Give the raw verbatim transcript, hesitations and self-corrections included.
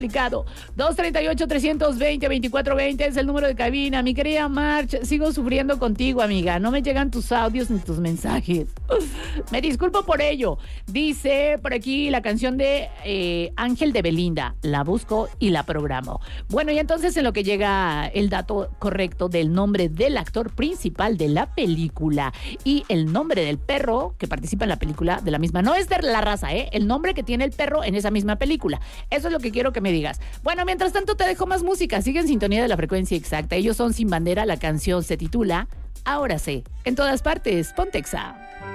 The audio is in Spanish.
Complicado. dos treinta y ocho, trescientos veinte, veinticuatro veinte es el número de cabina. Mi querida March, sigo sufriendo contigo, amiga. No me llegan tus audios ni tus mensajes. Me disculpo por ello. Dice por aquí la canción de eh, Ángel de Belinda. La busco y la programo. Bueno, y entonces en lo que llega el dato correcto del nombre del actor principal de la película y el nombre del perro que participa en la película de la misma. No es de la raza, ¿eh? El nombre que tiene el perro en esa misma película. Eso es lo que quiero que me digas. Bueno, mientras tanto te dejo más música. Sigue en sintonía de la frecuencia exacta. Ellos son Sin Bandera. La canción se titula Ahora sé. En todas partes, Pontexa.